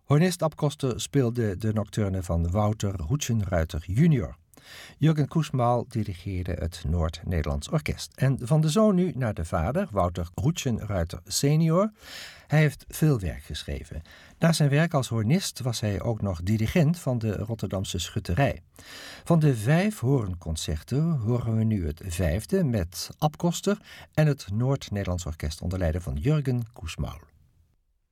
Hornist Abkoster speelde de nocturne van Wouter Hoetschenruiter junior. Jurgen Kussmaul dirigeerde het Noord-Nederlands Orkest. En van de zoon nu naar de vader, Wouter Hoetschenruiter senior. Hij heeft veel werk geschreven. Na zijn werk als hornist was hij ook nog dirigent van de Rotterdamse Schutterij. Van de 5 hoornconcerten horen we nu het 5e met Abkoster en het Noord-Nederlands Orkest onder leiding van Jurgen Kussmaul.